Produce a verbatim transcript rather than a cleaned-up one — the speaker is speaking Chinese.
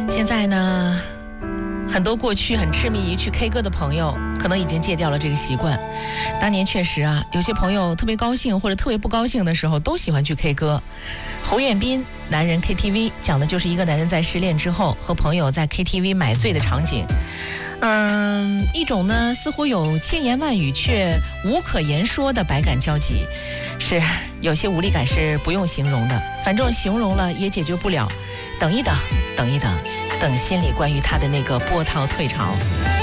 现在呢，很多过去很痴迷于去 K 歌的朋友，可能已经戒掉了这个习惯。当年确实啊，有些朋友特别高兴或者特别不高兴的时候，都喜欢去 K 歌。侯彦斌《男人 K T V》讲的就是一个男人在失恋之后和朋友在 K T V 买醉的场景。嗯，一种呢似乎有千言万语却无可言说的百感交集，是有些无力感是不用形容的，反正形容了也解决不了。等一等，等一等，等心里关于他的那个波涛退潮。